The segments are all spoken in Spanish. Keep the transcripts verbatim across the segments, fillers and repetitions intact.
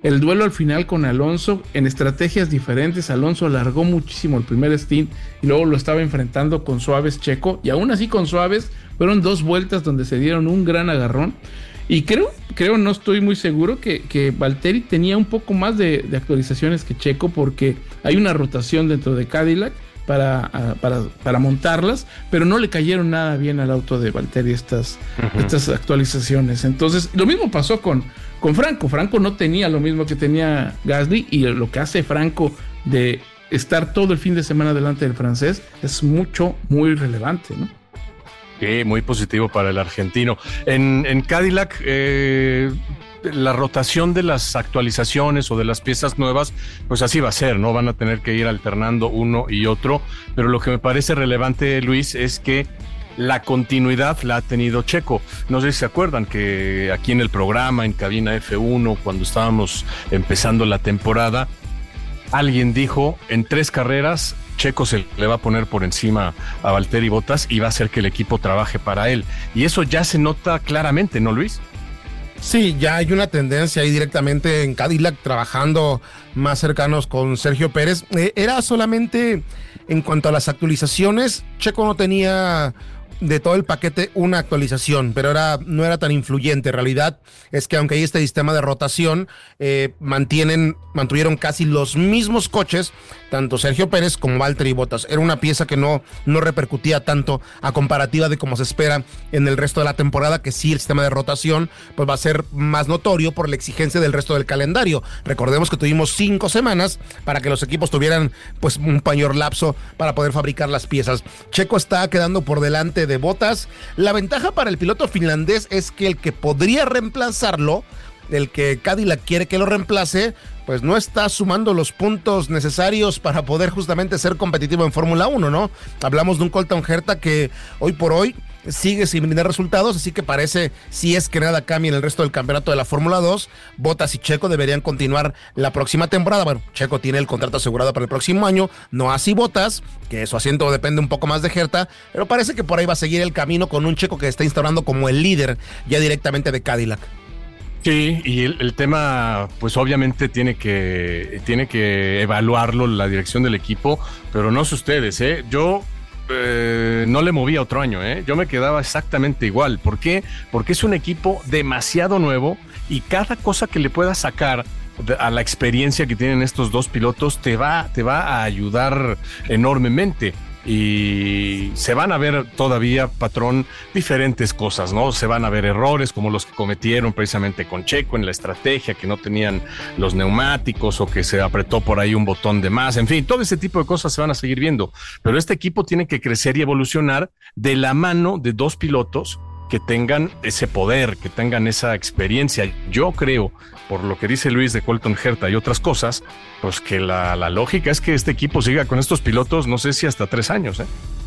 el duelo al final con Alonso en estrategias diferentes. Alonso alargó muchísimo el primer stint y luego lo estaba enfrentando con Suárez Checo, y aún así con Suárez fueron dos vueltas donde se dieron un gran agarrón. Y creo, creo, no estoy muy seguro que, que Valtteri tenía un poco más de, de actualizaciones que Checo, porque hay una rotación dentro de Cadillac para, para, para montarlas, pero no le cayeron nada bien al auto de Valtteri estas, uh-huh. estas actualizaciones. Entonces, lo mismo pasó con, con Franco. Franco no tenía lo mismo que tenía Gasly, y lo que hace Franco de estar todo el fin de semana delante del francés es mucho, muy relevante, ¿no? Sí, muy positivo para el argentino. En, en Cadillac, eh, la rotación de las actualizaciones o de las piezas nuevas, pues así va a ser, ¿no? Van a tener que ir alternando uno y otro, pero lo que me parece relevante, Luis, es que la continuidad la ha tenido Checo. No sé si se acuerdan que aquí en el programa, en Cabina F uno, cuando estábamos empezando la temporada, alguien dijo, en tres carreras Checo se le va a poner por encima a Valtteri Bottas y va a hacer que el equipo trabaje para él. Y eso ya se nota claramente, ¿no, Luis? Sí, ya hay una tendencia ahí directamente en Cadillac, trabajando más cercanos con Sergio Pérez. Eh, era solamente en cuanto a las actualizaciones, Checo no tenía de todo el paquete una actualización, pero era, no era tan influyente. En realidad es que aunque hay este sistema de rotación, eh, mantienen, mantuvieron casi los mismos coches, tanto Sergio Pérez como Valtteri Bottas. Era una pieza que no, no repercutía tanto a comparativa de como se espera en el resto de la temporada, que sí el sistema de rotación pues va a ser más notorio por la exigencia del resto del calendario. Recordemos que tuvimos cinco semanas para que los equipos tuvieran pues un mayor lapso para poder fabricar las piezas. Checo está quedando por delante de Bottas. La ventaja para el piloto finlandés es que el que podría reemplazarlo, el que Cadillac quiere que lo reemplace, pues no está sumando los puntos necesarios para poder justamente ser competitivo en Fórmula uno, ¿no? Hablamos de un Colton Herta que hoy por hoy sigue sin brindar resultados, así que parece, si es que nada cambia en el resto del campeonato de la Fórmula dos, Bottas y Checo deberían continuar la próxima temporada. Bueno, Checo tiene el contrato asegurado para el próximo año, no así Bottas, que su asiento depende un poco más de Herta, pero parece que por ahí va a seguir el camino con un Checo que está instaurando como el líder ya directamente de Cadillac. Sí, y el, el tema, pues obviamente tiene que, tiene que evaluarlo la dirección del equipo, pero no sé ustedes, ¿eh? Yo eh, no le movía otro año, ¿eh? Yo me quedaba exactamente igual. ¿Por qué? Porque es un equipo demasiado nuevo y cada cosa que le pueda sacar a la experiencia que tienen estos dos pilotos te va, te va a ayudar enormemente. Y se van a ver todavía, patrón, diferentes cosas, ¿no? Se van a ver errores como los que cometieron precisamente con Checo en la estrategia, que no tenían los neumáticos o que se apretó por ahí un botón de más, en fin, todo ese tipo de cosas se van a seguir viendo, pero este equipo tiene que crecer y evolucionar de la mano de dos pilotos que tengan ese poder, que tengan esa experiencia. Yo creo, por lo que dice Luis de Colton Herta y otras cosas, pues que la, la lógica es que este equipo siga con estos pilotos, no sé si hasta tres años, ¿eh?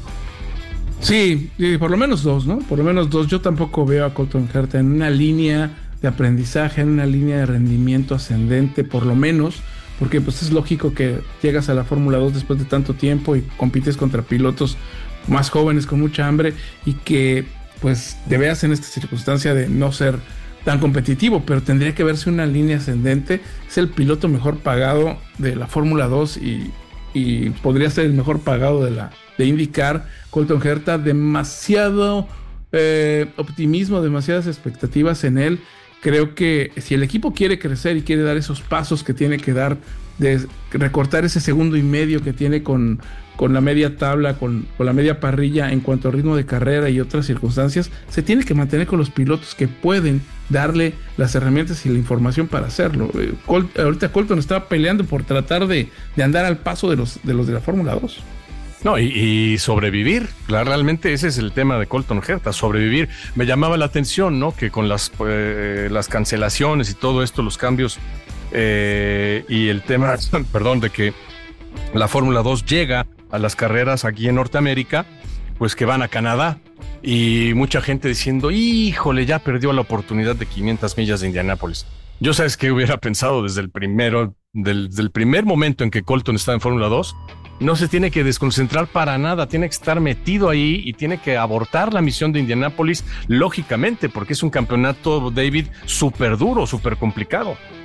Sí, por lo menos dos, ¿no? Por lo menos dos. Yo tampoco veo a Colton Herta en una línea de aprendizaje, en una línea de rendimiento ascendente, por lo menos, porque pues es lógico que llegas a la Fórmula dos después de tanto tiempo y compites contra pilotos más jóvenes con mucha hambre y que pues te veas en esta circunstancia de no ser tan competitivo, pero tendría que verse una línea ascendente. Es el piloto mejor pagado de la Fórmula dos y, y podría ser el mejor pagado de la de IndyCar. Colton Herta, demasiado eh, optimismo, demasiadas expectativas en él. Creo que si el equipo quiere crecer y quiere dar esos pasos que tiene que dar, de recortar ese segundo y medio que tiene con, con la media tabla, con, con la media parrilla en cuanto a ritmo de carrera y otras circunstancias, se tiene que mantener con los pilotos que pueden darle las herramientas y la información para hacerlo. Col, ahorita Colton estaba peleando por tratar de, de andar al paso de los de, los de la Fórmula dos. No, y, y sobrevivir, realmente ese es el tema de Colton Herta, sobrevivir. Me llamaba la atención, ¿no? Que con las, eh, las cancelaciones y todo esto, los cambios eh, y el tema, perdón, de que la Fórmula dos llega a las carreras aquí en Norteamérica, pues que van a Canadá, y mucha gente diciendo, híjole, ya perdió la oportunidad de quinientas millas de Indianápolis. Yo sabes qué hubiera pensado desde el primero, del, del primer momento en que Colton está en Fórmula dos, no se tiene que desconcentrar para nada, tiene que estar metido ahí y tiene que abortar la misión de Indianápolis, lógicamente, porque es un campeonato, David, súper duro, súper complicado.